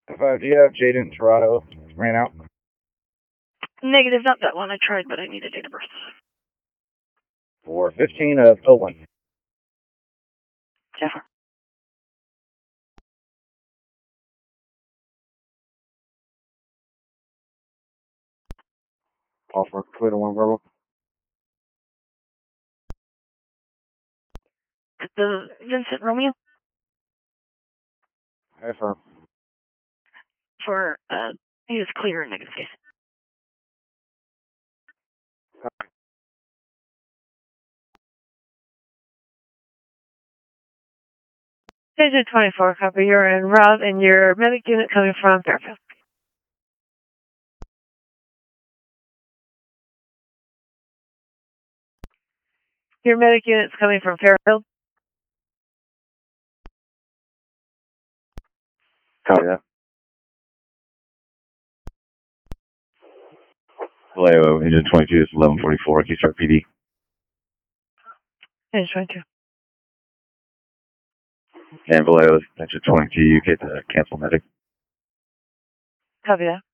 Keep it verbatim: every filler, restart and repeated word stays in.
five, do you have Jaden Toronto ran out? Negative, not that one. I tried, but I need a date of birth. For fifteen of oh one. Zephyr. Offer, clear to one verbal. The Vincent Romeo? Affirm. For, uh, he was clear in negative case. Station twenty-four, copy. You're en route and your medic unit coming from Fairfield. Your medic unit's coming from Fairfield. Copy that. Vallejo, engine twenty-two, it's eleven forty-four, Keystart P D. Engine twenty-two. And Vallejo, engine twenty-two, U K to cancel medic. Copy that.